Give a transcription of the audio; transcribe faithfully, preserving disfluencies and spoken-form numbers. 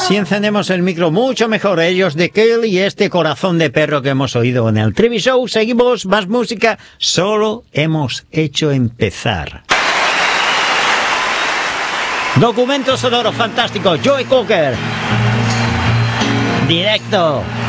Si encendemos el micro, mucho mejor. Ellos de Kill y este corazón de perro que hemos oído en el Trivi Show. Seguimos, más música. Solo hemos hecho empezar. Documento sonoro fantástico. Joe Cocker. Directo.